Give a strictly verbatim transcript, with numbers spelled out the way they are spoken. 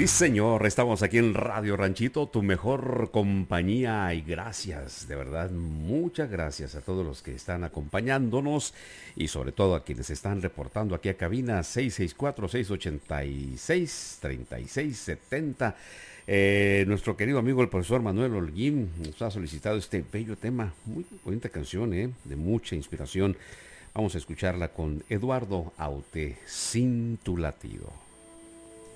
Sí, señor, estamos aquí en Radio Ranchito, tu mejor compañía y gracias, de verdad, muchas gracias a todos los que están acompañándonos y sobre todo a quienes están reportando aquí a cabina seis seis cuatro, seis ocho seis, tres seis siete cero. Eh, nuestro querido amigo el profesor Manuel Holguín nos ha solicitado este bello tema, muy bonita canción, eh, de mucha inspiración. Vamos a escucharla con Eduardo Aute, Sin tu latido.